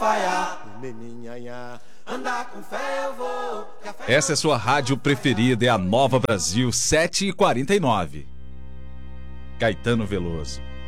Essa é sua rádio preferida, é a Nova Brasil 7h49. Caetano Veloso.